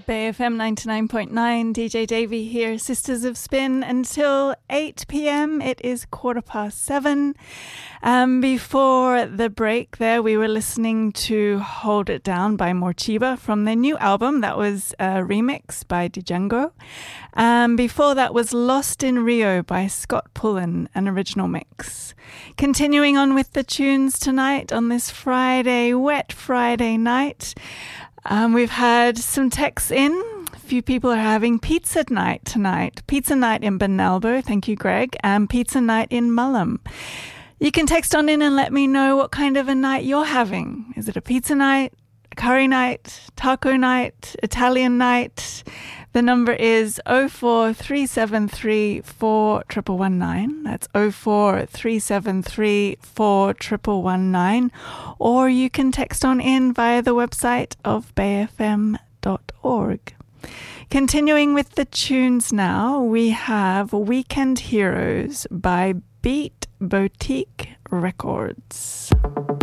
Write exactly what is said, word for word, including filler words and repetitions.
Bay F M ninety-nine point nine, D J Davey here, Sisters of Spin, until eight p.m. It is quarter past seven. Um, before the break there, we were listening to Hold It Down by Morcheeba from their new album. That was a remix by Django. Um, before that was Lost in Rio by Scott Pullen, an original mix. Continuing on with the tunes tonight on this Friday, wet Friday night. Um, we've had some texts in. A few people are having pizza night tonight. Pizza night in Benalbo, thank you, Greg, and pizza night in Mullum. You can text on in and let me know what kind of a night you're having. Is it a pizza night, a curry night, taco night, Italian night? The number is oh four three seven three four one one one nine. That's oh four three seven three four one one one nine. Or you can text on in via the website of bay f m dot org. Continuing with the tunes now, we have Weekend Heroes by Beat Boutique Records.